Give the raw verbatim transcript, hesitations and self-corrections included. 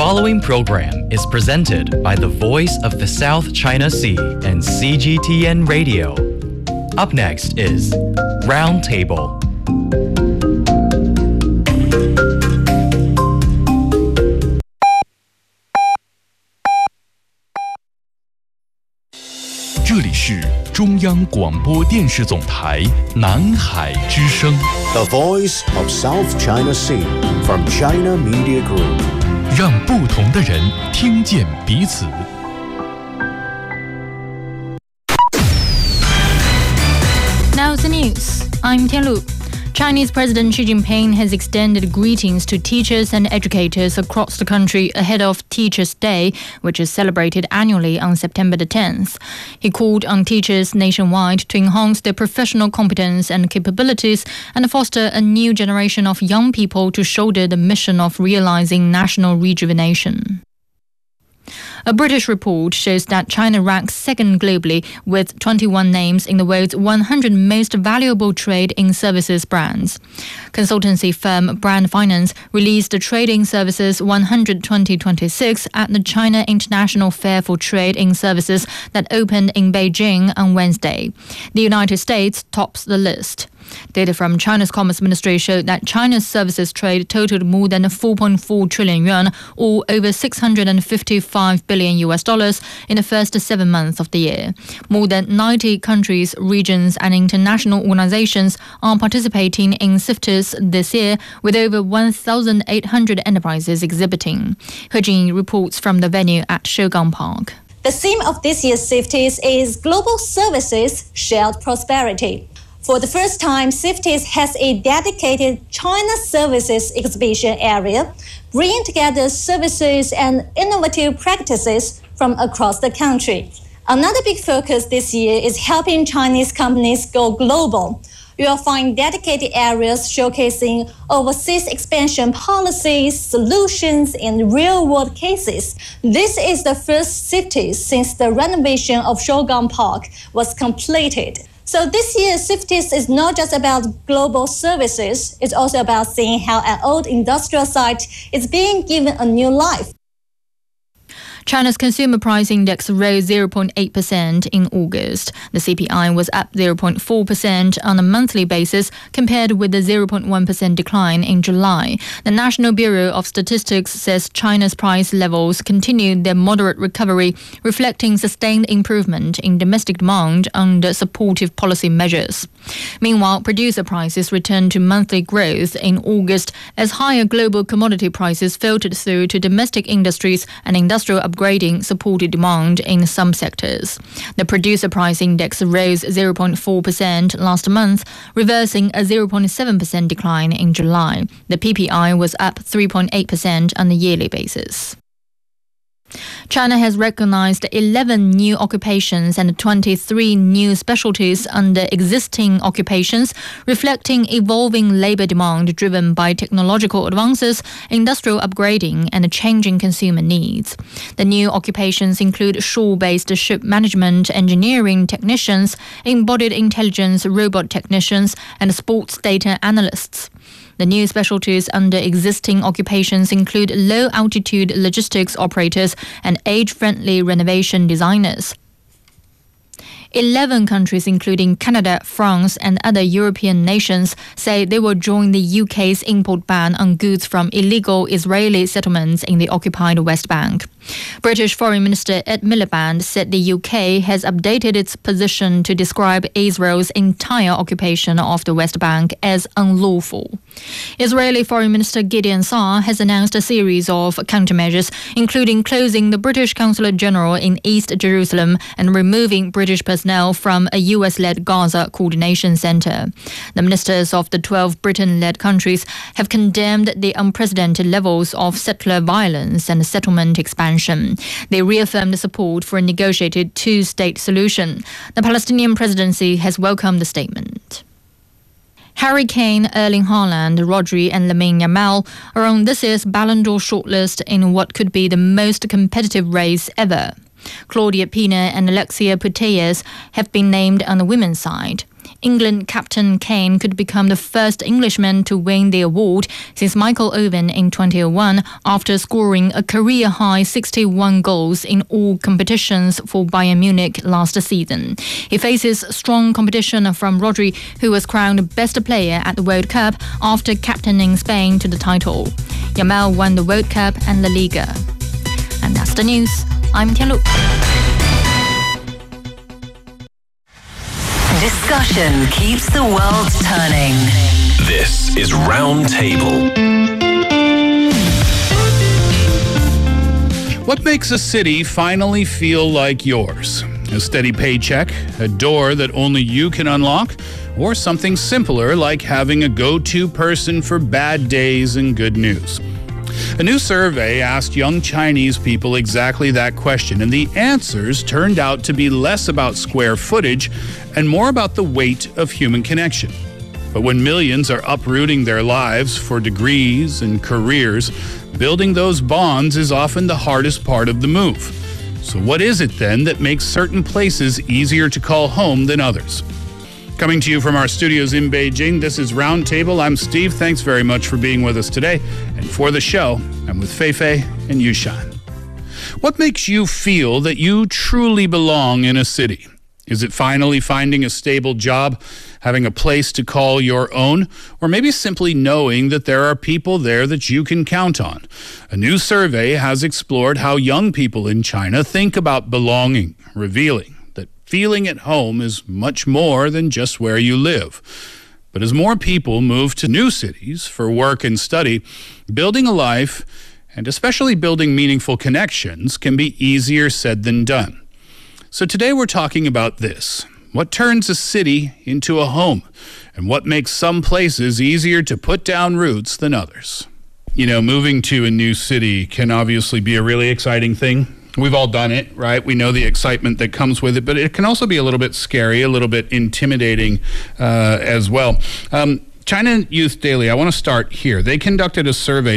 following program is presented by the Voice of the South China Sea and C G T N Radio. Up next is Roundtable. 这里是中央广播电视总台南海之声 The Voice of South China Sea from China Media Group. 让不同的人听见彼此。 Now the news. I'm Tianlu. Chinese President Xi Jinping has extended greetings to teachers and educators across the country ahead of Teachers' Day, which is celebrated annually on September the tenth. He called on teachers nationwide to enhance their professional competence and capabilities and foster a new generation of young people to shoulder the mission of realizing national rejuvenation. A British report shows that China ranks second globally with twenty-one names in the world's one hundred most valuable trade in services brands. Consultancy firm Brand Finance released the Trading Services one hundred twenty twenty-six at the China International Fair for Trade in Services that opened in Beijing on Wednesday. The United States tops the list. Data from China's Commerce Ministry showed that China's services trade totaled more than four point four trillion yuan, or over six hundred fifty-five billion U S dollars in the first seven months of the year. More than ninety countries, regions and international organizations are participating in SIFTES this year, with over one thousand eight hundred enterprises exhibiting. He Jing reports from the venue at Shougang Park. The theme of this year's SIFTES is Global Services, Shared Prosperity. For the first time, SIFTES has a dedicated China Services exhibition area, bringing together services and innovative practices from across the country. Another big focus this year is helping Chinese companies go global. You will find dedicated areas showcasing overseas expansion policies, solutions, and real-world cases. This is the first SIFTES since the renovation of Shougang Park was completed. So this year's SIFTES is not just about global services, it's also about seeing how an old industrial site is being given a new life. China's consumer price index rose zero point eight percent in August. The C P I was up zero point four percent on a monthly basis compared with the zero point one percent decline in July. The National Bureau of Statistics says China's price levels continued their moderate recovery, reflecting sustained improvement in domestic demand under supportive policy measures. Meanwhile, producer prices returned to monthly growth in August as higher global commodity prices filtered through to domestic industries and industrial upgrading supported demand in some sectors. The producer price index rose zero point four percent last month, reversing a zero point seven percent decline in July. The P P I was up three point eight percent on a yearly basis. China has recognized eleven new occupations and twenty-three new specialties under existing occupations, reflecting evolving labor demand driven by technological advances, industrial upgrading, and changing consumer needs. The new occupations include shore-based ship management engineering technicians, embodied intelligence robot technicians, and sports data analysts. The new specialties under existing occupations include low-altitude logistics operators and age-friendly renovation designers. Eleven countries, including Canada, France, and other European nations, say they will join the U K's import ban on goods from illegal Israeli settlements in the occupied West Bank. British Foreign Minister Ed Miliband said the U K has updated its position to describe Israel's entire occupation of the West Bank as unlawful. Israeli Foreign Minister Gideon Saar has announced a series of countermeasures, including closing the British Consulate General in East Jerusalem and removing British personnel from a U S-led Gaza coordination center. The ministers of the twelve Britain-led countries have condemned the unprecedented levels of settler violence and settlement expansion. They reaffirmed support for a negotiated two-state solution. The Palestinian presidency has welcomed the statement. Harry Kane, Erling Haaland, Rodri and Lamine Yamal are on this year's Ballon d'Or shortlist in what could be the most competitive race ever. Claudia Pina and Alexia Putellas have been named on the women's side. England captain Kane could become the first Englishman to win the award since Michael Owen in twenty oh one after scoring a career-high sixty-one goals in all competitions for Bayern Munich last season. He faces strong competition from Rodri, who was crowned best player at the World Cup after captaining Spain to the title. Yamal won the World Cup and La Liga. And that's the news. I'm Tianlu. Discussion keeps the world turning. This is Roundtable. What makes a city finally feel like yours? A steady paycheck, a door that only you can unlock, or something simpler like having a go-to person for bad days and good news? A new survey asked young Chinese people exactly that question, and the answers turned out to be less about square footage and more about the weight of human connection. But when millions are uprooting their lives for degrees and careers, building those bonds is often the hardest part of the move. So what is it then that makes certain places easier to call home than others? Coming to you from our studios in Beijing, this is Roundtable. I'm Steve. Thanks very much for being with us today. And for the show, I'm with Feifei and Yushan. What makes you feel that you truly belong in a city? Is it finally finding a stable job, having a place to call your own, or maybe simply knowing that there are people there that you can count on? A new survey has explored how young people in China think about belonging, revealing that feeling at home is much more than just where you live. But as more people move to new cities for work and study, building a life, and especially building meaningful connections, can be easier said than done. So today we're talking about this. What turns a city into a home? And what makes some places easier to put down roots than others? You know, moving to a new city can obviously be a really exciting thing. We've all done it, right? We know the excitement that comes with it, but it can also be a little bit scary, a little bit intimidating uh, as well. Um, China Youth Daily, I want to start here. They conducted a survey